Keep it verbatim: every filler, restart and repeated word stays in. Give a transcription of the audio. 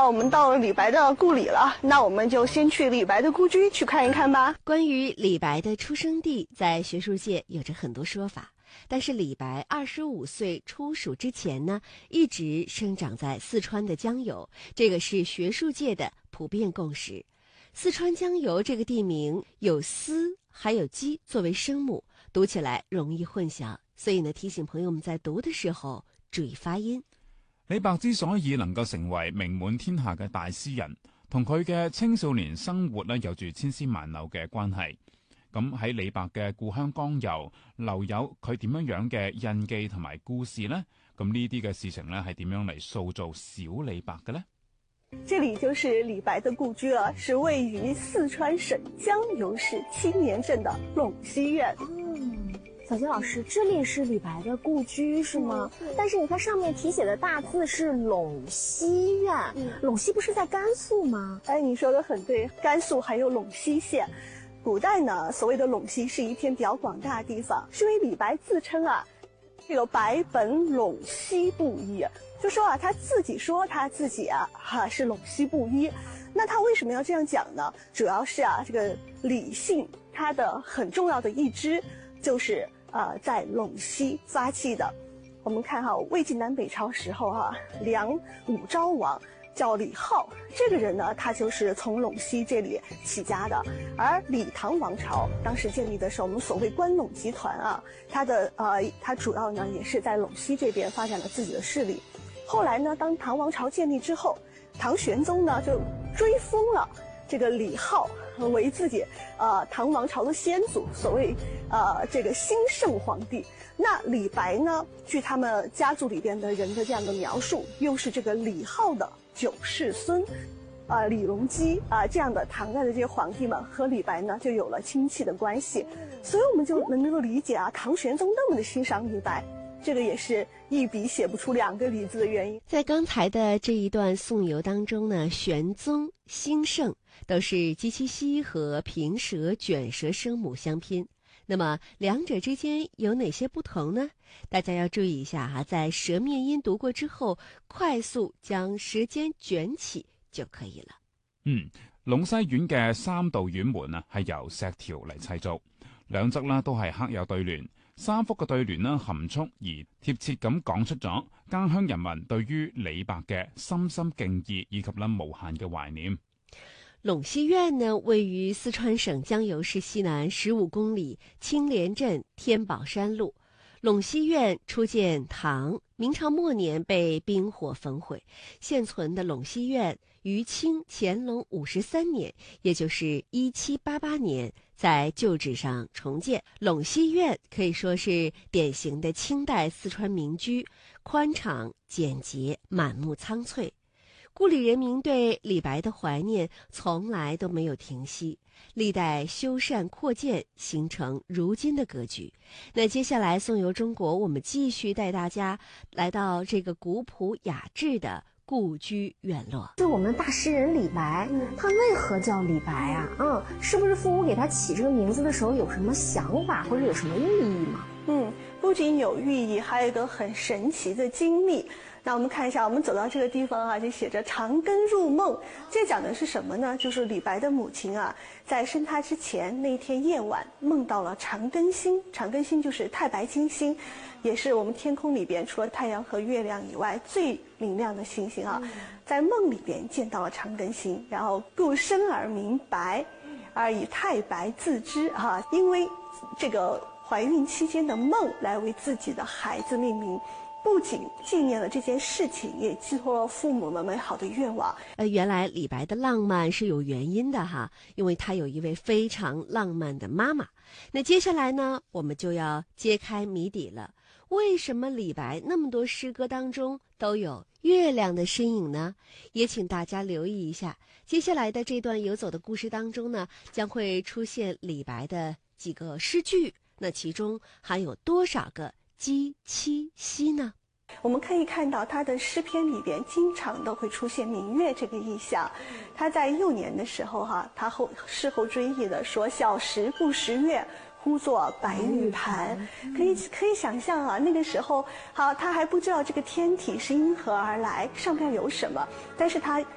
我们到了李白的故里了，那我们就先去李白的故居去看一看吧。 关于李白的出生地，在学术界有着很多说法，但是李白二十五岁出蜀之前呢，一直生长在四川的江油，这个是学术界的普遍共识。四川江油这个地名有丝还有鸡作为声母，读起来容易混淆，所以呢，提醒朋友们在讀嘅時候注意發音。 李白之所以能夠成為名滿天下嘅大詩人，同佢嘅青少年生活呢有住千絲萬縷嘅關係。咁喺李白嘅故鄉江油留有佢點樣樣嘅印記同埋故事呢？咁呢啲嘅事情呢係點樣嚟塑造小李白嘅呢？ 这里就是李白的故居了，是位于四川省江油市青年镇的陇西院。 嗯，小金老师，这里是李白的故居是吗？嗯、但是你看上面题写的大字是陇西院，嗯、陇西不是在甘肃吗？ 哎，你说的很对，甘肃还有陇西县。古代呢，所谓的陇西是一片比较广大的地方，是因为李白自称啊，这个白本陇西布衣。就说啊，他自己说他自己啊，哈、啊、是陇西布衣。那他为什么要这样讲呢？主要是啊，这个李姓他的很重要的一支就是呃在陇西发迹的。我们看哈，魏晋南北朝时候哈、啊，梁武昭王叫李浩，这个人呢，他就是从陇西这里起家的。而李唐王朝当时建立的时候，我们所谓关陇集团啊，他的呃，他主要呢也是在陇西这边发展了自己的势力。后来呢，当唐王朝建立之后，唐玄宗呢就追封了这个李浩为自己呃唐王朝的先祖，所谓呃这个兴圣皇帝。那李白呢，据他们家族里边的人的这样的描述，又是这个李浩的九世孙，啊、呃、李隆基啊、呃、这样的唐代的这些皇帝们和李白呢就有了亲戚的关系，所以我们就能够理解啊，唐玄宗那么的欣赏李白。这个也是一笔写不出两个李字的原因。 在刚才的这一段颂游当中呢，玄宗、兴圣都是鸡七西和平舌、卷舌声母相拼。那么两者之间有哪些不同呢？大家要注意一下哈，在舌面音讀過之後，快速將舌尖捲起就可以了。 嗯，隴西院嘅三道院門啊，係由石條嚟砌造，兩側啦都係刻有對聯。三幅嘅對聯呢，含蓄而貼切咁講出咗家鄉人民對於李白嘅深深敬意以及呢無限嘅懷念。 隴西院呢，位於四川省江油市西南十五公里青莲鎮天寶山路。隴西院初建唐，明朝末年被兵火焚毁。现存的隴西院于清乾隆五十三年，也就是一七八八年，在旧址上重建。隴西院可以说是典型的清代四川民居，宽敞简洁，满目苍翠。故里人民对李白的怀念从来都没有停息，历代修缮扩建，形成如今的格局。那接下来颂游中国，我们继续带大家来到这个古朴雅致的故居院落。 就我们大诗人李白，他为何叫李白啊？嗯，是不是父母给他起这个名字的时候有什么想法或者有什么寓意吗？ 嗯，不仅有寓意，还有一个很神奇的经历。那我们看一下，我们走到这个地方啊，就写着长庚入梦。这讲的是什么呢？就是李白的母亲啊，在生他之前那天夜晚梦到了长庚星。长庚星就是太白金星，也是我们天空里边除了太阳和月亮以外最明亮的星星啊。在梦里边见到了长庚星，然后故生而明白，而以太白自知啊，因为这个怀孕期间的梦来为自己的孩子命名。不仅纪念了这件事情，也寄托了父母们美好的愿望。 呃，原来李白的浪漫是有原因的哈，因为他有一位非常浪漫的妈妈。那接下来呢，我们就要揭开谜底了。为什么李白那么多诗歌当中都有月亮的身影呢？也请大家留意一下，接下来的这段游走的故事当中呢，将会出现李白的几个诗句，那其中含有多少个鸡七西呢？ 我们可以看到他的诗篇里边经常都会出现明月这个意象。他在幼年的时候哈、啊，他后事后追忆的说：“小时不识月，呼作白玉盘。”可以可以想象啊，那个时候好，他还不知道这个天体是因何而来，上边有什么，但是他